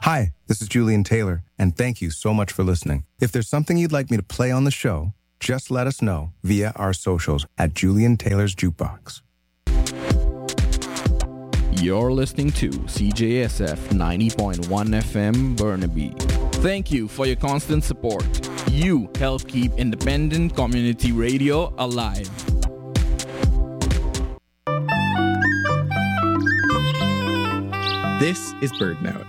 Hi, this is Julian Taylor, and thank you so much for listening. If there's something you'd like me to play on the show, just let us know via our socials at Julian Taylor's Jukebox. You're listening to CJSF 90.1 FM Burnaby. Thank you for your constant support. You help keep independent community radio alive. This is BirdNote.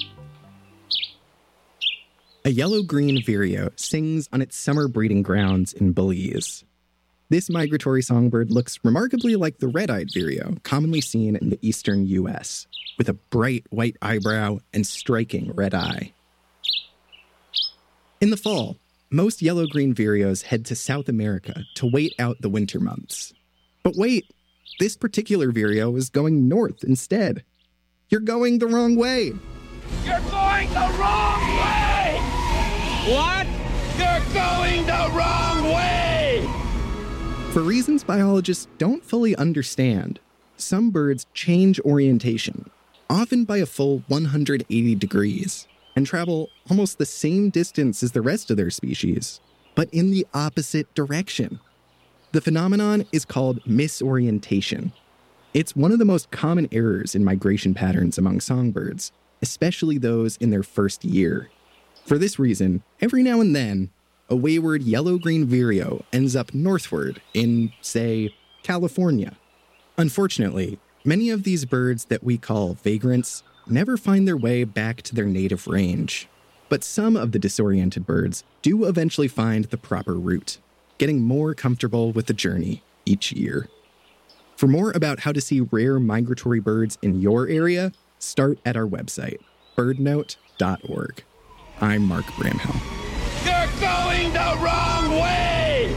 A yellow-green vireo sings on its summer breeding grounds in Belize. This migratory songbird looks remarkably like the red-eyed vireo, commonly seen in the eastern U.S., with a bright white eyebrow and striking red eye. In the fall, most yellow-green vireos head to South America to wait out the winter months. But wait, this particular vireo is going north instead. You're going the wrong way. You're going the wrong way! What? You're going the wrong way! For reasons biologists don't fully understand, some birds change orientation, often by a full 180 degrees, and travel almost the same distance as the rest of their species, but in the opposite direction. The phenomenon is called misorientation. It's one of the most common errors in migration patterns among songbirds, especially those in their first year. For this reason, every now and then, a wayward yellow-green vireo ends up northward in, say, California. Unfortunately, many of these birds that we call vagrants never find their way back to their native range. But some of the disoriented birds do eventually find the proper route, getting more comfortable with the journey each year. For more about how to see rare migratory birds in your area, start at our website, birdnote.org. I'm Mark Bramhill. You're going the wrong way!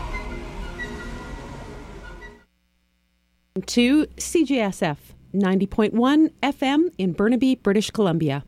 To CJSF 90.1 FM in Burnaby, British Columbia.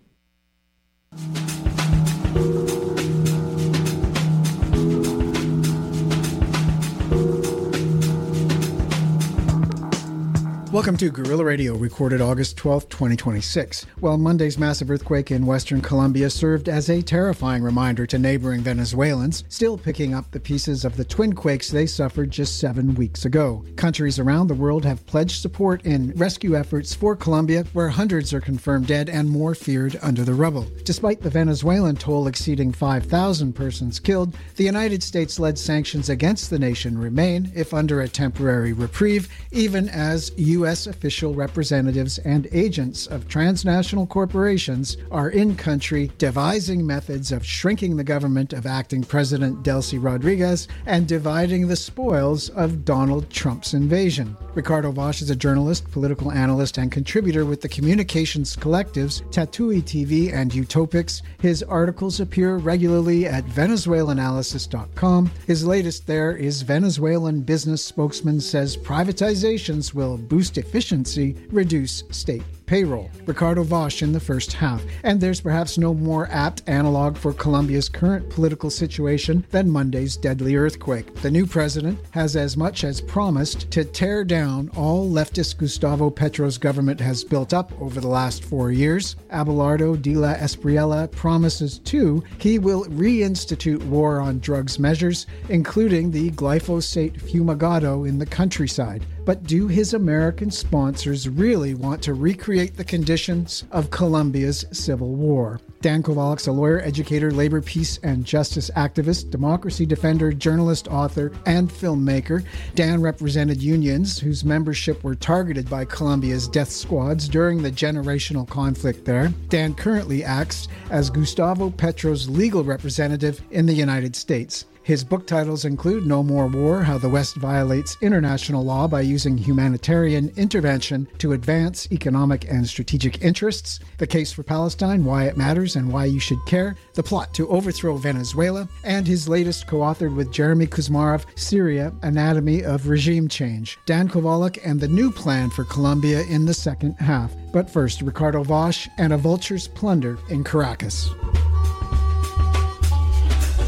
Welcome to Guerrilla Radio, recorded August 12th, 2026. Well, Monday's massive earthquake in Western Colombia served as a terrifying reminder to neighboring Venezuelans, still picking up the pieces of the twin quakes they suffered just 7 weeks ago. Countries around the world have pledged support in rescue efforts for Colombia, where hundreds are confirmed dead and more feared under the rubble. Despite the Venezuelan toll exceeding 5,000 persons killed, the United States-led sanctions against the nation remain, if under a temporary reprieve, even as U.S. official representatives and agents of transnational corporations are in-country devising methods of shrinking the government of acting President Delcy Rodriguez and dividing the spoils of Donald Trump's invasion. Ricardo Vosch is a journalist, political analyst, and contributor with the communications collectives Tatui TV and Utopics. His articles appear regularly at VenezuelaAnalysis.com. His latest there is Venezuelan business spokesman says privatizations will boost efficiency, reduce state payroll. Ricardo Vosch in the first half. And there's perhaps no more apt analog for Colombia's current political situation than Monday's deadly earthquake. The new president has as much as promised to tear down all leftist Gustavo Petro's government has built up over the last 4 years. Abelardo de la Espriella promises, too, he will reinstitute war on drugs measures, including the glyphosate fumigado in the countryside. But do his American sponsors really want to recreate the conditions of Colombia's civil war? Dan Kovalik's a lawyer, educator, labor, peace, and justice activist, democracy defender, journalist, author, and filmmaker. Dan represented unions whose membership were targeted by Colombia's death squads during the generational conflict there. Dan currently acts as Gustavo Petro's legal representative in the United States. His book titles include No More War, How the West Violates International Law by Using Humanitarian Intervention to Advance Economic and Strategic Interests, The Case for Palestine, Why It Matters and Why You Should Care, The Plot to Overthrow Venezuela, and his latest co-authored with Jeremy Kuzmarov, Syria, Anatomy of Regime Change, Dan Kovalik and the New Plan for Colombia in the second half. But first, Ricardo Vosch and a vulture's plunder in Caracas.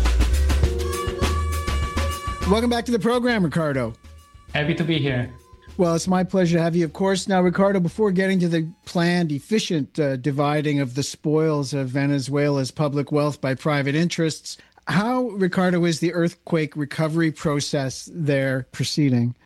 Welcome back to the program, Ricardo. Happy to be here. Well, it's my pleasure to have you, of course. Now, Ricardo, before getting to the planned efficient dividing of the spoils of Venezuela's public wealth by private interests, how, Ricardo, is the earthquake recovery process there proceeding?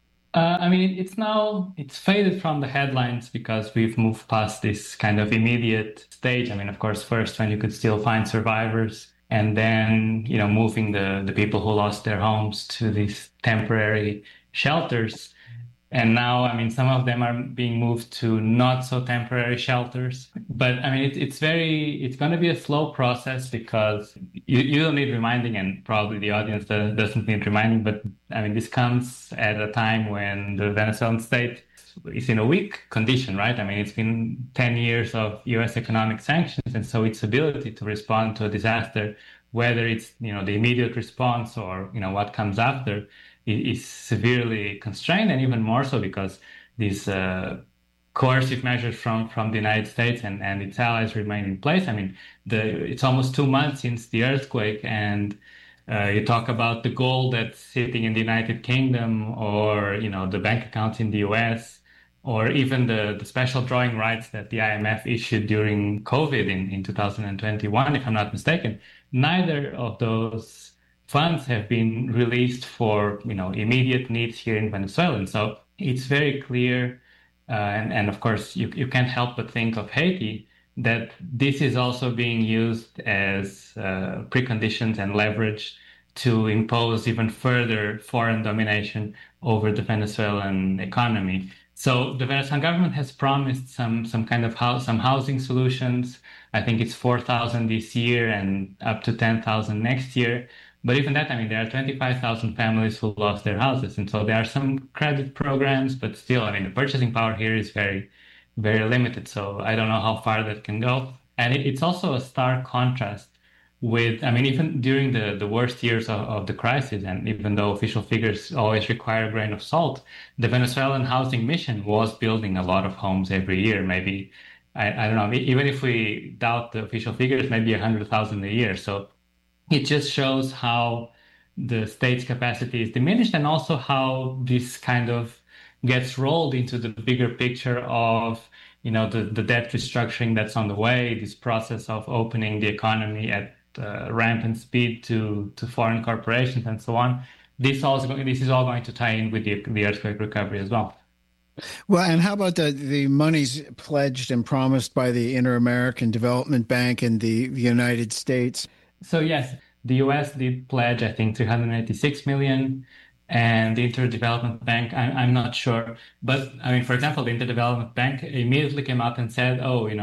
It's faded from the headlines because we've moved past this kind of immediate stage. Of course, first when you could still find survivors, and then, moving the people who lost their homes to these temporary shelters. And now, some of them are being moved to not so temporary shelters. But it's going to be a slow process because you don't need reminding, and probably the audience doesn't need reminding. But this comes at a time when the Venezuelan state is in a weak condition, right? It's been 10 years of U.S. economic sanctions. And so its ability to respond to a disaster, whether it's, the immediate response or, what comes after, is severely constrained, and even more so because these coercive measures from the United States and its allies remain in place. It's almost 2 months since the earthquake, and you talk about the gold that's sitting in the United Kingdom, or the bank accounts in the US, or even the special drawing rights that the IMF issued during COVID in 2021, if I'm not mistaken. Neither of those funds have been released for, immediate needs here in Venezuela. And so it's very clear, and of course, you can't help but think of Haiti, that this is also being used as preconditions and leverage to impose even further foreign domination over the Venezuelan economy. So the Venezuelan government has promised some kind of some housing solutions. I think it's 4,000 this year and up to 10,000 next year. But even that, there are 25,000 families who lost their houses. And so there are some credit programs, but still, the purchasing power here is very, very limited. So I don't know how far that can go. And it's also a stark contrast with, even during the worst years of the crisis, and even though official figures always require a grain of salt, the Venezuelan Housing Mission was building a lot of homes every year, maybe, I don't know, even if we doubt the official figures, maybe 100,000 a year. So it just shows how the state's capacity is diminished, and also how this kind of gets rolled into the bigger picture of, the debt restructuring that's on the way, this process of opening the economy at rampant speed to foreign corporations and so on. This is all going to tie in with the earthquake recovery as well. Well, and how about the monies pledged and promised by the Inter-American Development Bank and the United States? So yes, the U.S. did pledge, I think, $386 million, and the Inter-Development Bank, I'm not sure. But, for example, the Inter-Development Bank immediately came out and said,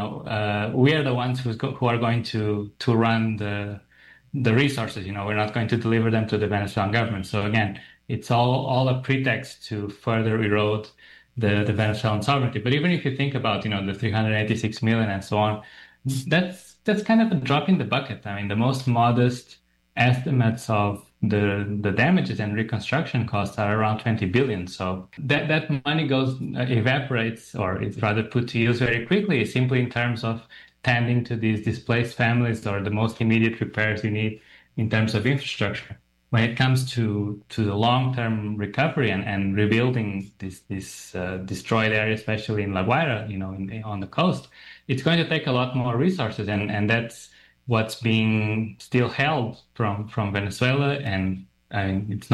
we are the ones who are going to run the resources. We're not going to deliver them to the Venezuelan government. So again, it's all a pretext to further erode the Venezuelan sovereignty. But even if you think about, the $386 million and so on, that's kind of a drop in the bucket. The most modest estimates of the damages and reconstruction costs are around 20 billion. So that money evaporates, or it's rather put to use very quickly, simply in terms of tending to these displaced families, or the most immediate repairs you need in terms of infrastructure. When it comes to the long-term recovery and rebuilding this destroyed area, especially in La Guaira, on the coast, it's going to take a lot more resources, and that's what's being still held from Venezuela. And you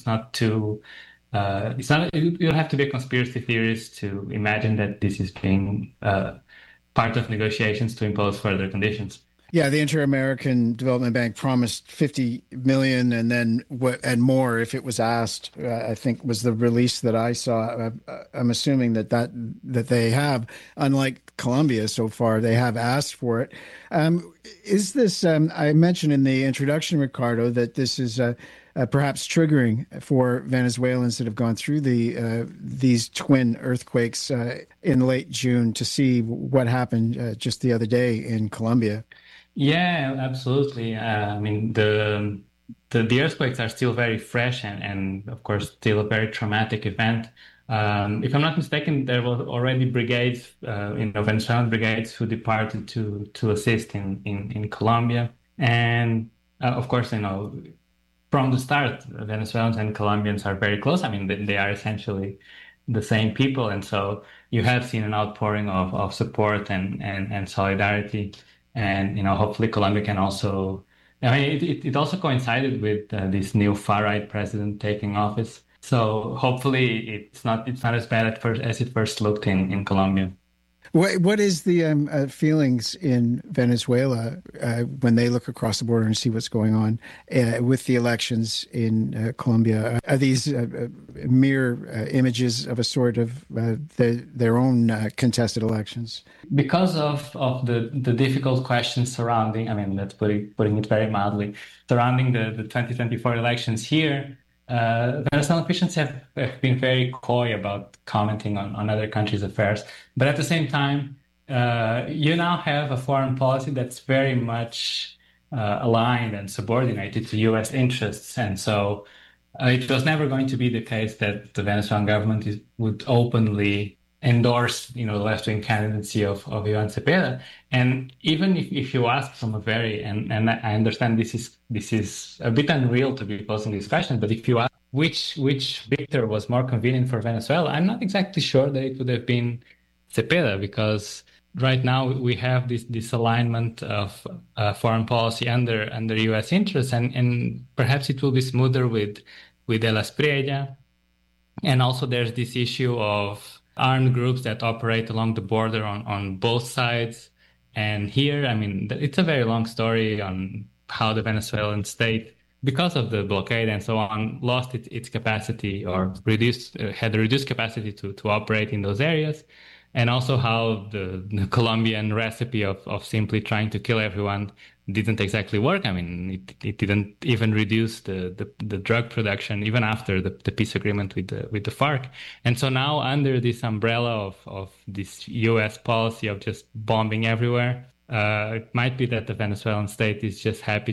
don't have to be a conspiracy theorist to imagine that this is being part of negotiations to impose further conditions. Yeah, the Inter-American Development Bank promised $50 million and more if it was asked. I think was the release that I saw. I'm assuming that they have, unlike Colombia so far, they have asked for it. Is this? I mentioned in the introduction, Ricardo, that this is perhaps triggering for Venezuelans that have gone through these twin earthquakes in late June to see what happened just the other day in Colombia. Yeah, absolutely. The earthquakes are still very fresh and of course still a very traumatic event. If I'm not mistaken, there were already brigades, Venezuelan brigades who departed to assist in Colombia. And of course, from the start, Venezuelans and Colombians are very close. They are essentially the same people. And so you have seen an outpouring of support and solidarity. And, hopefully Colombia can also, it also coincided with this new far-right president taking office. So hopefully it's not as bad at first as it first looked in Colombia. What is the feelings in Venezuela when they look across the border and see what's going on with the elections in Colombia? Are these mere images of a sort of their own contested elections? Because of the difficult questions surrounding, that's putting it very mildly, surrounding the 2024 elections here, Venezuelan officials have been very coy about commenting on other countries' affairs. But at the same time, you now have a foreign policy that's very much aligned and subordinated to U.S. interests. And so it was never going to be the case that the Venezuelan government would openly endorse, the left-wing candidacy of Ivan Cepeda. And even if you ask from a very, and I understand this is a bit unreal to be posing this question, but if you ask which victor was more convenient for Venezuela, I'm not exactly sure that it would have been Cepeda, because right now we have this alignment of foreign policy under U.S. interests, and perhaps it will be smoother with De La Espriella. And also there's this issue of armed groups that operate along the border on both sides. And here, it's a very long story on how the Venezuelan state, because of the blockade and so on, lost its capacity or had a reduced capacity to operate in those areas. And also how the Colombian recipe of simply trying to kill everyone didn't exactly work. It didn't even reduce the drug production even after the peace agreement with the FARC. And so now, under this umbrella of this U.S. policy of just bombing everywhere, it might be that the Venezuelan government is just happy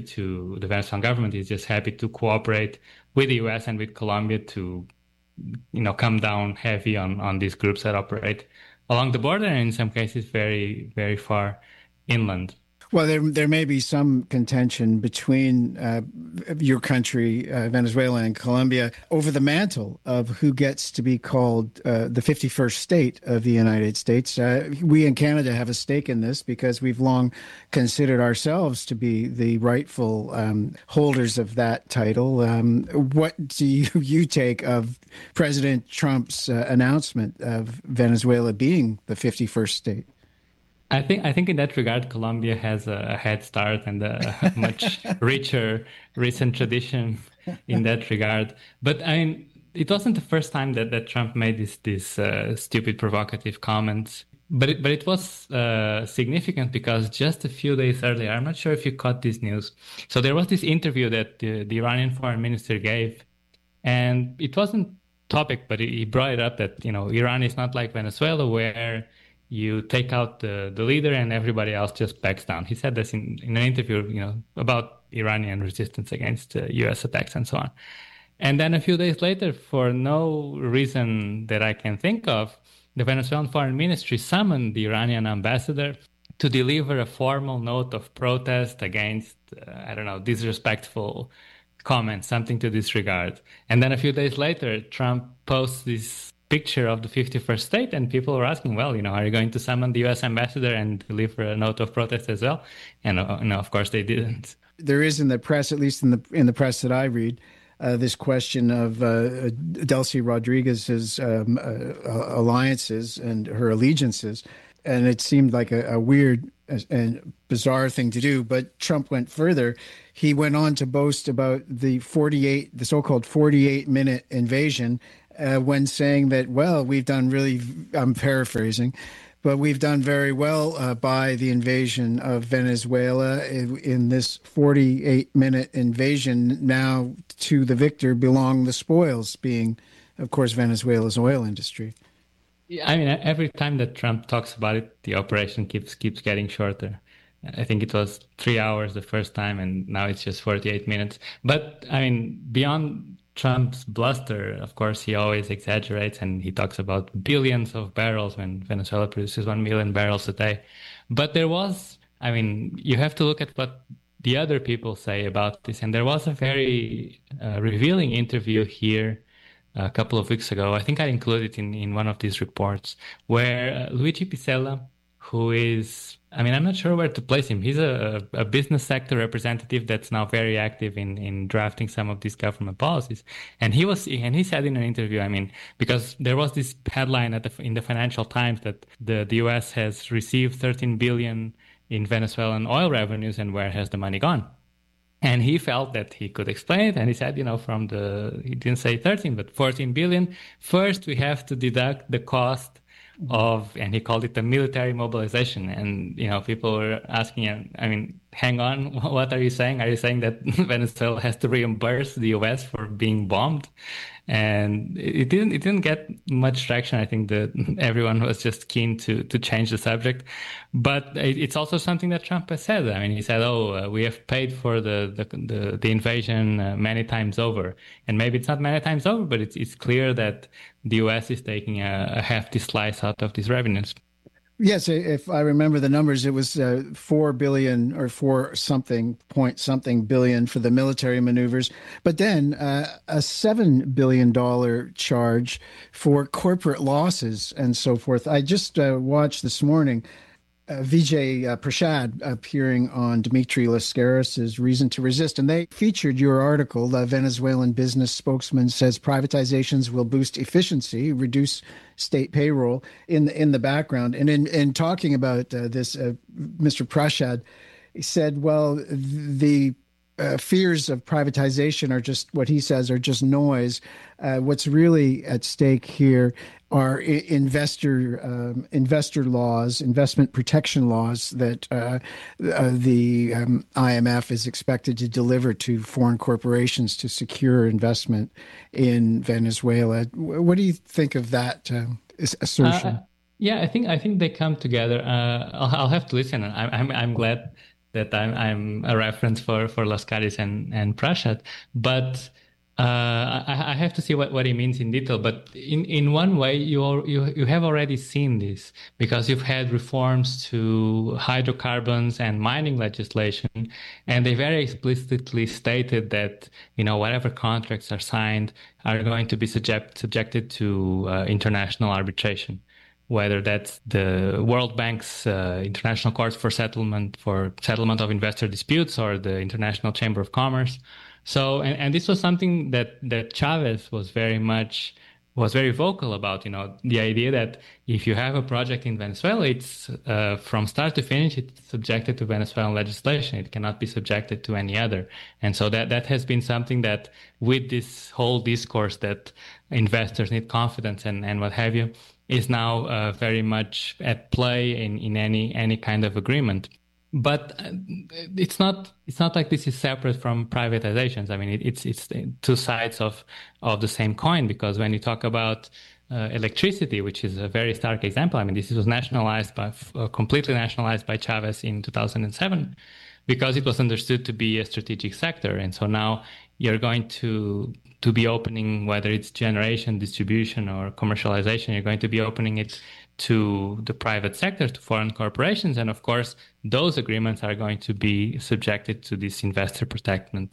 to cooperate with the U.S. and with Colombia to, come down heavy on these groups that operate along the border, and in some cases very, very far inland. Well, there may be some contention between your country, Venezuela, and Colombia over the mantle of who gets to be called the 51st state of the United States. We in Canada have a stake in this because we've long considered ourselves to be the rightful holders of that title. What do you take of President Trump's announcement of Venezuela being the 51st state? I think in that regard, Colombia has a head start and a much richer recent tradition in that regard. But it wasn't the first time that Trump made these stupid, provocative comments. But it was significant because just a few days earlier, I'm not sure if you caught this news. So there was this interview that the Iranian foreign minister gave, and it wasn't topic, but he brought it up that Iran is not like Venezuela, where you take out the leader and everybody else just backs down. He said this in an interview, about Iranian resistance against U.S. attacks and so on. And then a few days later, for no reason that I can think of, the Venezuelan Foreign Ministry summoned the Iranian ambassador to deliver a formal note of protest against, disrespectful comments, something to this regard. And then a few days later, Trump posts this picture of the 51st state, and people were asking, well, are you going to summon the U.S. ambassador and deliver a note of protest as well? And of course they didn't. There is in the press, at least in the press that I read, this question of Delcy Rodriguez's alliances and her allegiances, and it seemed like a weird and bizarre thing to do. But Trump went further. He went on to boast about the so-called 48-minute invasion. When saying that, well, we've done really, I'm paraphrasing, but we've done very well by the invasion of Venezuela in this 48-minute invasion. Now to the victor belong the spoils, being, of course, Venezuela's oil industry. Every time that Trump talks about it, the operation keeps getting shorter. I think it was 3 hours the first time, and now it's just 48 minutes. But, beyond Trump's bluster, of course, he always exaggerates, and he talks about billions of barrels when Venezuela produces 1 million barrels a day. But there was, you have to look at what the other people say about this. And there was a very revealing interview here a couple of weeks ago. I think I included it in one of these reports, where Luigi Piccella, who is, I mean, I'm not sure where to place him. He's a business sector representative that's now very active in drafting some of these government policies. And he said in an interview, I mean, because there was this headline in the Financial Times that the US has received 13 billion in Venezuelan oil revenues, and where has the money gone? And he felt that he could explain it. And he said, he didn't say 13, but 14 billion. First, we have to deduct the cost of, and he called it the military mobilization. And, people were asking, I mean, hang on, what are you saying? Are you saying that Venezuela has to reimburse the US for being bombed? And it didn't get much traction. I think that everyone was just keen to change the subject. But it's also something that Trump has said. I mean, he said, we have paid for the invasion many times over. And maybe it's not many times over, but it's clear that the US is taking a hefty slice out of these revenues. Yes, if I remember the numbers, it was 4 billion or 4 something billion for the military maneuvers, but then a $7 billion charge for corporate losses and so forth. I just watched this morning Vijay Prashad appearing on Dmitry Lascaris' Reason to Resist, and they featured your article. The Venezuelan business spokesman says privatizations will boost efficiency, reduce state payroll in the background. And in talking about this, Mr. Prashad, he said, well, the fears of privatization are just what he says are just noise. What's really at stake here are investor laws, investment protection laws that the IMF is expected to deliver to foreign corporations to secure investment in Venezuela. What do you think of that assertion? Yeah, I think they come together. I'll have to listen. I'm glad that I'm a reference for Lascaris and Prashad, but I have to see what he means in detail. But in one way, you have already seen this, because you've had reforms to hydrocarbons and mining legislation, and they very explicitly stated that whatever contracts are signed are going to be subjected to international arbitration, whether that's the World Bank's International Court for Settlement of Investor Disputes or the International Chamber of Commerce. So, and this was something that Chavez was very vocal about, the idea that if you have a project in Venezuela, it's from start to finish, it's subjected to Venezuelan legislation. It cannot be subjected to any other. And so that has been something that, with this whole discourse that investors need confidence and what have you, is now very much at play in any kind of agreement. But it's not like this is separate from privatizations. I mean, it's two sides of the same coin, because when you talk about electricity, which is a very stark example, I mean, this was completely nationalized by Chavez in 2007, because it was understood to be a strategic sector. And so now you're going to be opening, whether it's generation, distribution, or commercialization, you're going to be opening it to the private sector, to foreign corporations. And of course, those agreements are going to be subjected to these investor protection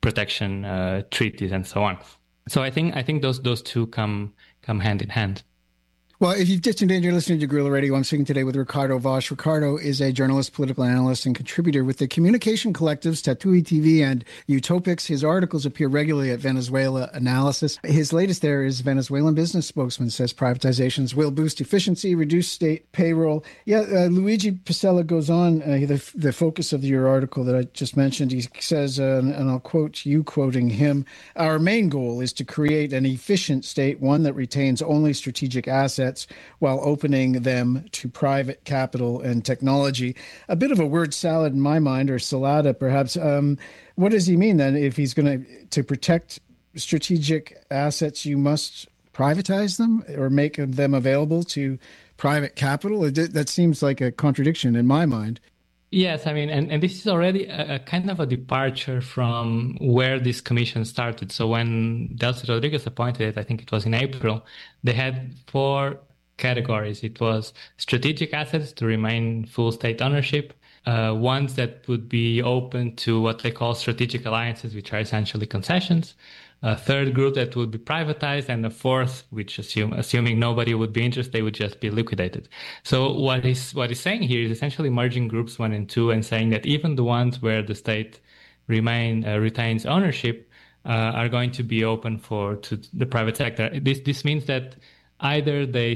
treaties and so on. So I think those two come hand in hand. Well, if you've just tuned in, you're listening to Guerrilla Radio. I'm speaking today with Ricardo Vosch. Ricardo is a journalist, political analyst, and contributor with the communication collectives Tatui TV and Utopics. His articles appear regularly at Venezuela Analysis. His latest there is Venezuelan business spokesman says privatizations will boost efficiency, reduce state payroll. Yeah, Luigi Piccella goes on, the focus of your article that I just mentioned. He says, and I'll quote you quoting him, "Our main goal is to create an efficient state, one that retains only strategic assets while opening them to private capital and technology." A bit of a word salad in my mind, or salada perhaps. What does he mean then? If he's going to protect strategic assets, you must privatize them or make them available to private capital? That seems like a contradiction in my mind. Yes, I mean, and this is already a kind of a departure from where this commission started. So when Delcy Rodriguez appointed it, I think it was in April, they had 4 categories. It was strategic assets to remain full state ownership, ones that would be open to what they call strategic alliances, which are essentially concessions, a third group that would be privatized, and a fourth, which assuming nobody would be interested, they would just be liquidated. So what he's saying here is essentially merging groups 1 and 2 and saying that even the ones where the state retains ownership are going to be open to the private sector. This means that either they